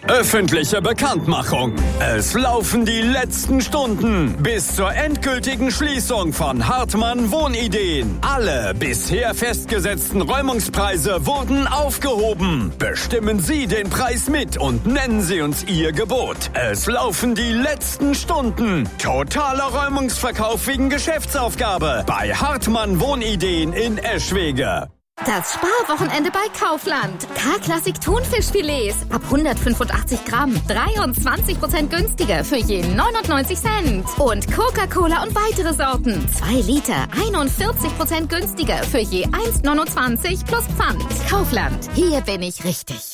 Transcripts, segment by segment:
Öffentliche Bekanntmachung. Es laufen die letzten Stunden bis zur endgültigen Schließung von Hartmann Wohnideen. Alle bisher festgesetzten Räumungspreise wurden aufgehoben. Bestimmen Sie den Preis mit und nennen Sie uns Ihr Gebot. Es laufen die letzten Stunden. Totaler Räumungsverkauf wegen Geschäftsaufgabe bei Hartmann Wohnideen in Eschwege. Das Sparwochenende bei Kaufland. K-Klassik Thunfischfilets ab 185 Gramm. 23% günstiger für je 99 Cent. Und Coca-Cola und weitere Sorten. 2 Liter, 41% günstiger für je 1,29 plus Pfand. Kaufland, hier bin ich richtig.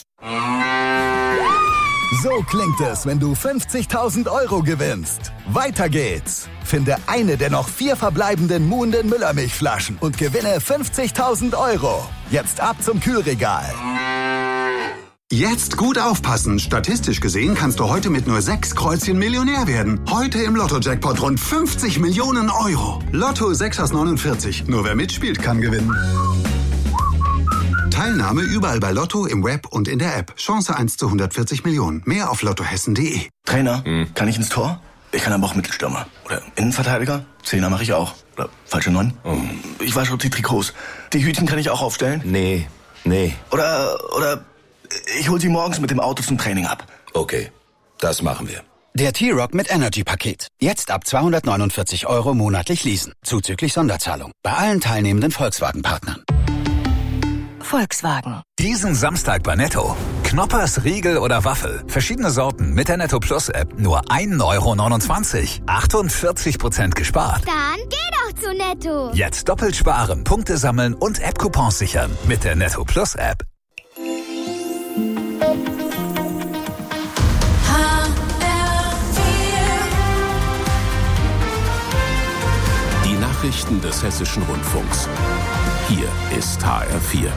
So klingt es, wenn du 50.000 Euro gewinnst. Weiter geht's. Finde eine der noch 4 verbleibenden Muhnden Müllermilchflaschen und gewinne 50.000 Euro. Jetzt ab zum Kühlregal. Jetzt gut aufpassen. Statistisch gesehen kannst du heute mit nur 6 Kreuzchen Millionär werden. Heute im Lotto-Jackpot rund 50 Millionen Euro. Lotto 6 aus 49. Nur wer mitspielt, kann gewinnen. Teilnahme überall bei Lotto, im Web und in der App. Chance 1 zu 140 Millionen. Mehr auf lottohessen.de. Trainer, kann ich ins Tor? Ich kann aber auch Mittelstürmer. Oder Innenverteidiger? 10er mache ich auch. Oder falsche 9? Ich wasche die Trikots. Die Hütchen kann ich auch aufstellen? Nee. Oder ich hol sie morgens mit dem Auto zum Training ab. Okay, das machen wir. Der T-Rock mit Energy-Paket. Jetzt ab 249 Euro monatlich leasen. Zuzüglich Sonderzahlung. Bei allen teilnehmenden Volkswagen-Partnern. Volkswagen. Diesen Samstag bei Netto. Knoppers, Riegel oder Waffel. Verschiedene Sorten mit der Netto Plus App. Nur 1,29 €. 48% gespart. Dann geh doch zu Netto. Jetzt doppelt sparen, Punkte sammeln und App-Coupons sichern. Mit der Netto Plus App. Die Nachrichten des Hessischen Rundfunks. Hier ist HR4.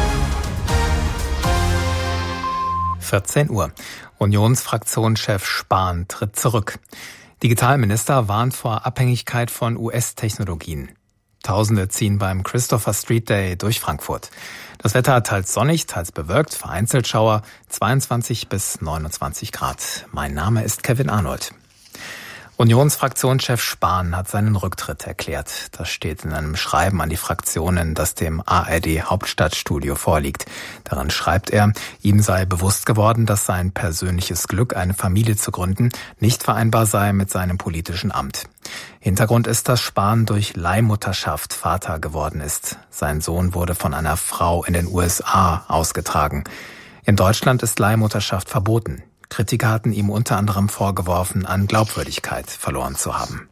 14 Uhr. Unionsfraktionschef Spahn tritt zurück. Digitalminister warnt vor Abhängigkeit von US-Technologien. Tausende ziehen beim Christopher Street Day durch Frankfurt. Das Wetter teils sonnig, teils bewölkt, vereinzelt Schauer, 22 bis 29 Grad. Mein Name ist Kevin Arnold. Unionsfraktionschef Spahn hat seinen Rücktritt erklärt. Das steht in einem Schreiben an die Fraktionen, das dem ARD-Hauptstadtstudio vorliegt. Darin schreibt er, ihm sei bewusst geworden, dass sein persönliches Glück, eine Familie zu gründen, nicht vereinbar sei mit seinem politischen Amt. Hintergrund ist, dass Spahn durch Leihmutterschaft Vater geworden ist. Sein Sohn wurde von einer Frau in den USA ausgetragen. In Deutschland ist Leihmutterschaft verboten. Kritiker hatten ihm unter anderem vorgeworfen, an Glaubwürdigkeit verloren zu haben.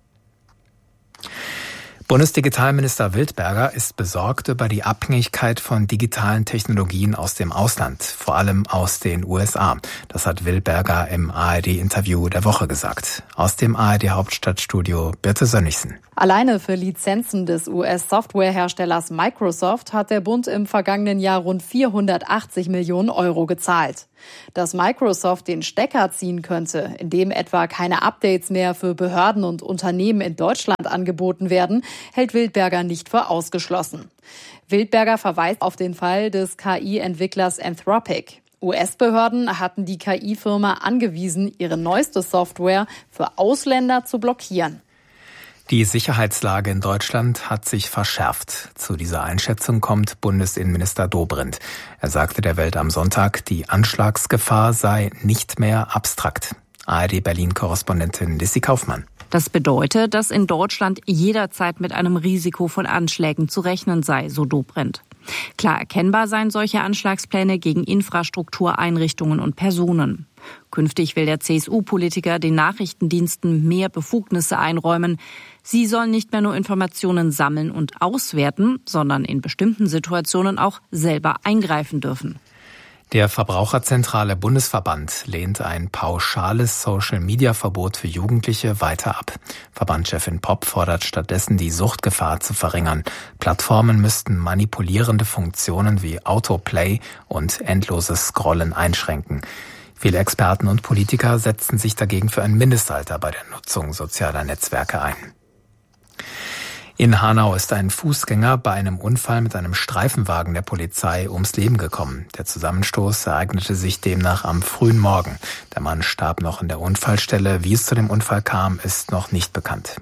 Bundesdigitalminister Wildberger ist besorgt über die Abhängigkeit von digitalen Technologien aus dem Ausland, vor allem aus den USA. Das hat Wildberger im ARD-Interview der Woche gesagt. Aus dem ARD-Hauptstadtstudio Birte Sönnigsen. Alleine für Lizenzen des US-Softwareherstellers Microsoft hat der Bund im vergangenen Jahr rund 480 Millionen Euro gezahlt. Dass Microsoft den Stecker ziehen könnte, indem etwa keine Updates mehr für Behörden und Unternehmen in Deutschland angeboten werden, hält Wildberger nicht für ausgeschlossen. Wildberger verweist auf den Fall des KI-Entwicklers Anthropic. US-Behörden hatten die KI-Firma angewiesen, ihre neueste Software für Ausländer zu blockieren. Die Sicherheitslage in Deutschland hat sich verschärft. Zu dieser Einschätzung kommt Bundesinnenminister Dobrindt. Er sagte der Welt am Sonntag, die Anschlagsgefahr sei nicht mehr abstrakt. ARD-Berlin-Korrespondentin Lissy Kaufmann. Das bedeutet, dass in Deutschland jederzeit mit einem Risiko von Anschlägen zu rechnen sei, so Dobrindt. Klar erkennbar seien solche Anschlagspläne gegen Infrastruktur, Einrichtungen und Personen. Künftig will der CSU-Politiker den Nachrichtendiensten mehr Befugnisse einräumen. Sie sollen nicht mehr nur Informationen sammeln und auswerten, sondern in bestimmten Situationen auch selber eingreifen dürfen. Der Verbraucherzentrale Bundesverband lehnt ein pauschales Social-Media-Verbot für Jugendliche weiter ab. Verbandschefin Popp fordert stattdessen, die Suchtgefahr zu verringern. Plattformen müssten manipulierende Funktionen wie Autoplay und endloses Scrollen einschränken. Viele Experten und Politiker setzen sich dagegen für ein Mindestalter bei der Nutzung sozialer Netzwerke ein. In Hanau ist ein Fußgänger bei einem Unfall mit einem Streifenwagen der Polizei ums Leben gekommen. Der Zusammenstoß ereignete sich demnach am frühen Morgen. Der Mann starb noch in der Unfallstelle. Wie es zu dem Unfall kam, ist noch nicht bekannt.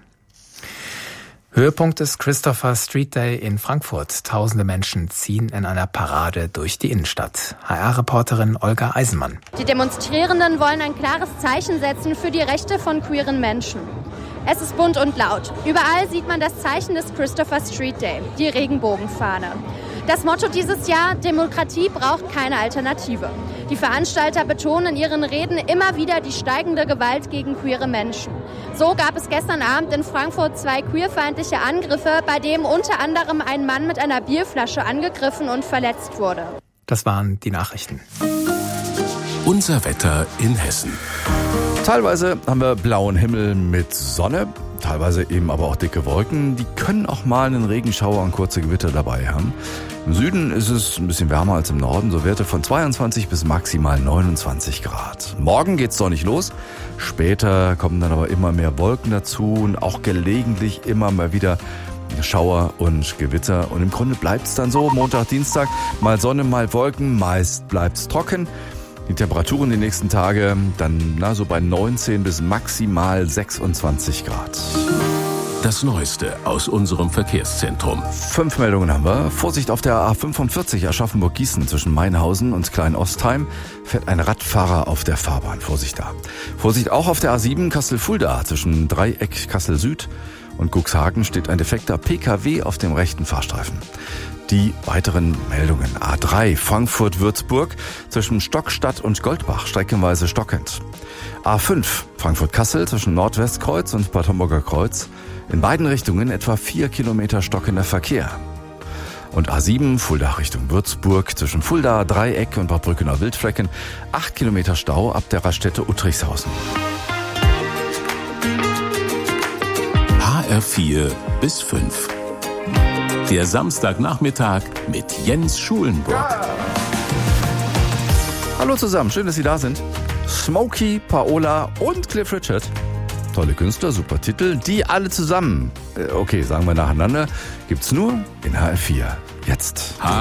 Höhepunkt des Christopher Street Day in Frankfurt. Tausende Menschen ziehen in einer Parade durch die Innenstadt. HR-Reporterin Olga Eisenmann. Die Demonstrierenden wollen ein klares Zeichen setzen für die Rechte von queeren Menschen. Es ist bunt und laut. Überall sieht man das Zeichen des Christopher Street Day, die Regenbogenfahne. Das Motto dieses Jahr: Demokratie braucht keine Alternative. Die Veranstalter betonen in ihren Reden immer wieder die steigende Gewalt gegen queere Menschen. So gab es gestern Abend in Frankfurt 2 queerfeindliche Angriffe, bei denen unter anderem ein Mann mit einer Bierflasche angegriffen und verletzt wurde. Das waren die Nachrichten. Unser Wetter in Hessen. Teilweise haben wir blauen Himmel mit Sonne, teilweise eben aber auch dicke Wolken. Die können auch mal einen Regenschauer und kurze Gewitter dabei haben. Im Süden ist es ein bisschen wärmer als im Norden, so Werte von 22 bis maximal 29 Grad. Morgen geht's sonnig los, später kommen dann aber immer mehr Wolken dazu und auch gelegentlich immer mal wieder Schauer und Gewitter. Und im Grunde bleibt's dann so, Montag, Dienstag, mal Sonne, mal Wolken, meist bleibt's trocken. Die Temperaturen die nächsten Tage dann so bei 19 bis maximal 26 Grad. Das Neueste aus unserem Verkehrszentrum. 5 Meldungen haben wir. Vorsicht auf der A45 Aschaffenburg-Gießen zwischen Mainhausen und Klein-Ostheim fährt ein Radfahrer auf der Fahrbahn. Vorsicht da. Vorsicht auch auf der A7 Kassel-Fulda zwischen Dreieck Kassel-Süd und Cuxhagen steht ein defekter PKW auf dem rechten Fahrstreifen. Die weiteren Meldungen. A3 Frankfurt-Würzburg zwischen Stockstadt und Goldbach streckenweise stockend. A5 Frankfurt-Kassel zwischen Nordwestkreuz und Bad Homburger Kreuz. In beiden Richtungen etwa 4 Kilometer stockender Verkehr. Und A7 Fulda Richtung Würzburg zwischen Fulda, Dreieck und Bad Brückener Wildflecken 8 Kilometer Stau ab der Raststätte Uttrichshausen. HR4 bis 5. Der Samstagnachmittag mit Jens Schulenburg. Hallo zusammen, schön, dass Sie da sind. Smokey, Paola und Cliff Richard. Tolle Künstler, super Titel, die alle zusammen, okay, sagen wir nacheinander, gibt's nur in HR4. Jetzt.